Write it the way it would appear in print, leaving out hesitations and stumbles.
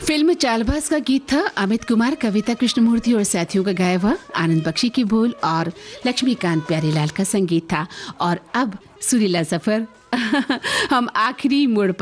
Film Chaalbaaz का गीत था अमित कुमार, कविता कृष्णमूर्ति और साथियों का गाया हुआ, आनंद बख्शी की बोल और लक्ष्मीकांत प्यारेलाल का संगीत था। और अब सुरीला सफर हम आखिरी मोड़